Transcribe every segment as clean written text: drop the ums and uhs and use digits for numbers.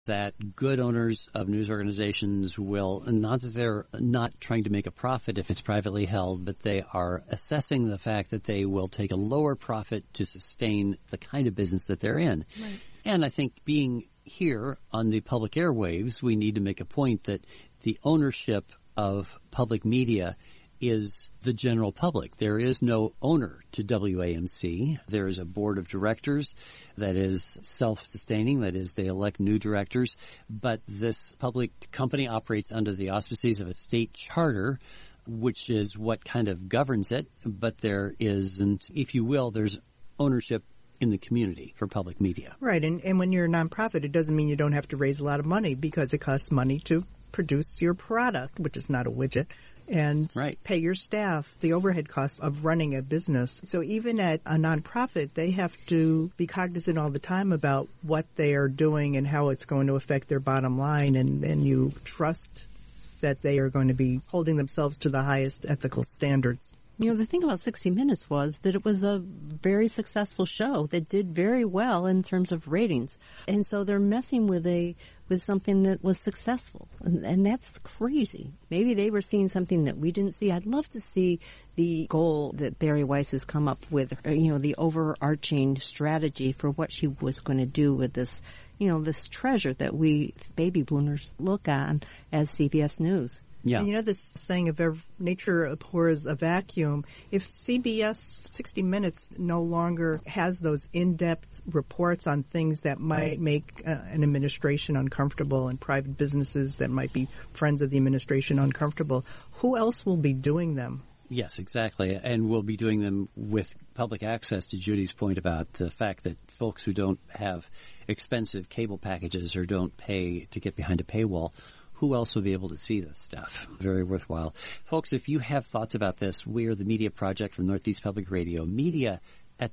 that good owners of news organizations will, not that they're not trying to make a profit if it's privately held, but they are assessing the fact that they will take a lower profit to sustain the kind of business that they're in. Right. And I think being here on the public airwaves, we need to make a point that the ownership of public media is the general public. There is no owner to WAMC. There is a board of directors that is self-sustaining. That is, they elect new directors. But this public company operates under the auspices of a state charter, which is what kind of governs it. But there isn't, if you will, there's ownership in the community for public media. Right. And when you're a nonprofit, it doesn't mean you don't have to raise a lot of money, because it costs money to produce your product, which is not a widget, and pay your staff, the overhead costs of running a business. So even at a nonprofit, they have to be cognizant all the time about what they are doing and how it's going to affect their bottom line, and you trust that they are going to be holding themselves to the highest ethical standards. You know, the thing about 60 Minutes was that it was a very successful show that did very well in terms of ratings. And so they're messing with something that was successful. And that's crazy. Maybe they were seeing something that we didn't see. I'd love to see the goal that Bari Weiss has come up with, you know, the overarching strategy for what she was going to do with this, you know, this treasure that we baby boomers look on as CBS News. Yeah. And you know this saying of nature abhors a vacuum. If CBS 60 Minutes no longer has those in-depth reports on things that might make an administration uncomfortable and private businesses that might be friends of the administration uncomfortable, who else will be doing them? Yes, exactly. And we'll be doing them with public access, to Judy's point about the fact that folks who don't have expensive cable packages or don't pay to get behind a paywall, who else will be able to see this stuff? Very worthwhile. Folks, if you have thoughts about this, we are the Media Project from Northeast Public Radio. Media at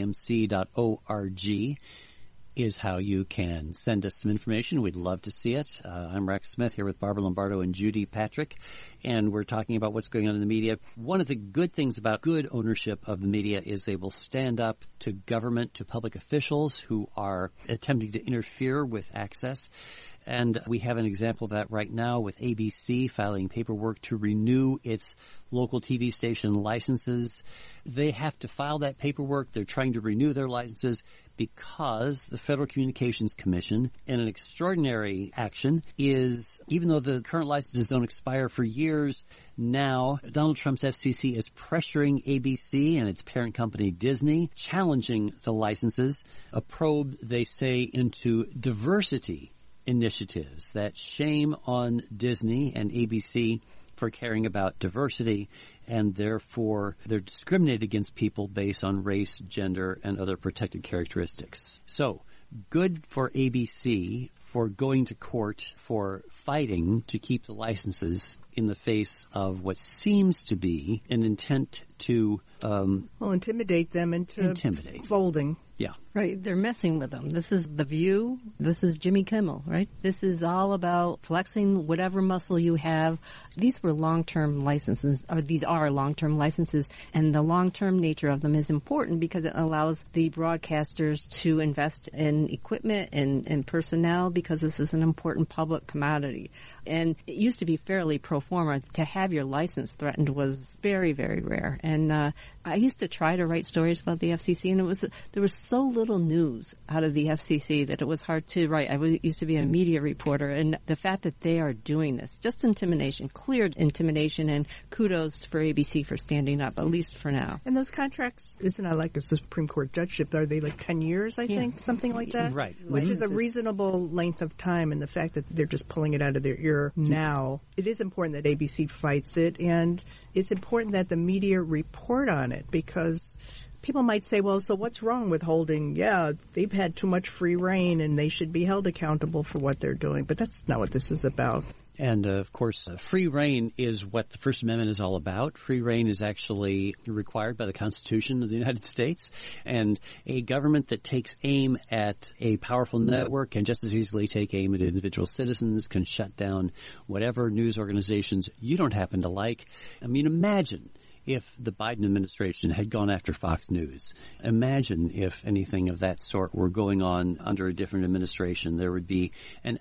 WAMC.org is how you can send us some information. We'd love to see it. I'm Rex Smith here with Barbara Lombardo and Judy Patrick, and we're talking about what's going on in the media. One of the good things about good ownership of the media is they will stand up to government, to public officials who are attempting to interfere with access. And we have an example of that right now with ABC filing paperwork to renew its local TV station licenses. They have to file that paperwork. They're trying to renew their licenses because the Federal Communications Commission, in an extraordinary action, is, even though the current licenses don't expire for years, now Donald Trump's FCC is pressuring ABC and its parent company Disney, challenging the licenses, a probe, they say, into diversity initiatives. That shame on Disney and ABC for caring about diversity, and therefore they're discriminated against people based on race, gender, and other protected characteristics. So, good for ABC for going to court, for fighting to keep the licenses in the face of what seems to be an intent to intimidate them into folding. Yeah. Right. They're messing with them. This is The View. This is Jimmy Kimmel, right? This is all about flexing whatever muscle you have. These were long-term licenses, or these are long-term licenses, and the long-term nature of them is important because it allows the broadcasters to invest in equipment and personnel, because this is an important public commodity. And it used to be fairly pro forma. To have your license threatened was very, very rare. And I used to try to write stories about the FCC, and there was so little news out of the FCC that it was hard to write. I used to be a media reporter, and the fact that they are doing this, just intimidation, clear intimidation, and kudos for ABC for standing up, at least for now. And those contracts, isn't it like a Supreme Court judgeship? Are they like 10 years, I think, something like that? Right. Which is a reasonable length of time, and the fact that they're just pulling it out of their ear now. It is important that ABC fights it, and it's important that the media report on it, because people might say, well, so what's wrong with holding, they've had too much free reign and they should be held accountable for what they're doing. But that's not what this is about. And, of course, free reign is what the First Amendment is all about. Free reign is actually required by the Constitution of the United States. And a government that takes aim at a powerful network can just as easily take aim at individual citizens, can shut down whatever news organizations you don't happen to like. I mean, imagine if the Biden administration had gone after Fox News. Imagine if anything of that sort were going on under a different administration. There would be an